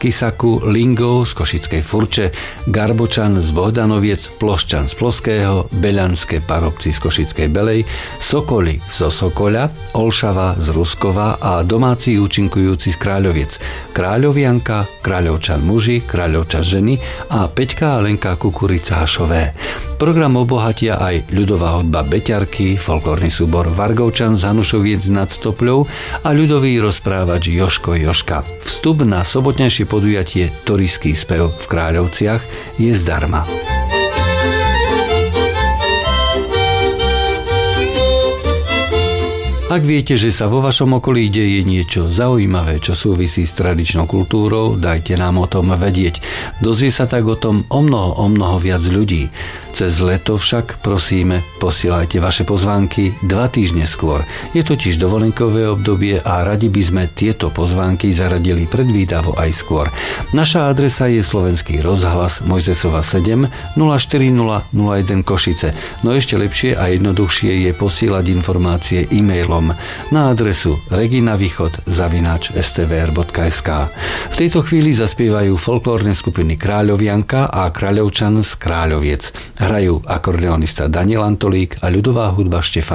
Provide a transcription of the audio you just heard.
Kisaku, Lingov z Košickej Furče, Garbočan z Bohdanoviec, Ploščan z Ploského, Beľanské Parobci z Košickej Belej, Sokoli zo Sokoľa, Olšava z Ruskova a domáci účinkujúci z Kráľoviec, Kráľovianka, Kráľovčan muži, Kráľovčan ženy a Peťka a Lenka Kukurica Hašové. Program obohatia aj ľudová hudba Beťarky, folklórny súbor Vargovčan z Hanušoviec nad Topľou a ľudový rozprávač Joško Joška. Vstup na sobotnejšie podujatie Torijský spev v Kráľovciach je zdarma. Ak viete, že sa vo vašom okolí deje niečo zaujímavé, čo súvisí s tradičnou kultúrou, dajte nám o tom vedieť. Dozvie sa tak o tom o mnoho viac ľudí. Cez leto však, prosíme, posielajte vaše pozvánky 2 týždne skôr. Je totiž dovolenkové obdobie a radi by sme tieto pozvánky zaradili predvídavo aj skôr. Naša adresa je Slovenský rozhlas Mojzesova 7 04001 Košice. No ešte lepšie a jednoduchšie je posielať informácie e-mailom na adresu reginavichod@stvr.sk. V tejto chvíli zaspievajú folklórne skupiny Kráľovianka a Kráľovčan z Kráľoviec. Hrajú akordeonista Daniel Antolík a ľudová hudba Štefan